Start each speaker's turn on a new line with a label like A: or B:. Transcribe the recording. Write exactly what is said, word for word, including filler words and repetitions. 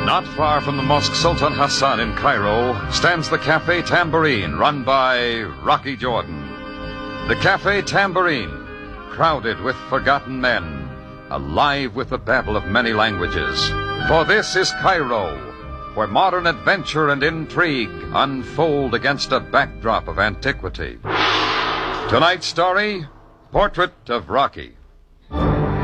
A: Not far from the Mosque Sultan Hassan in Cairo stands the Cafe Tambourine, run by Rocky Jordan. The Cafe Tambourine, crowded with forgotten men, alive with the babble of many languages. For this is Cairo, where modern adventure and intrigue unfold against a backdrop of antiquity. Tonight's story, Portrait of Rocky.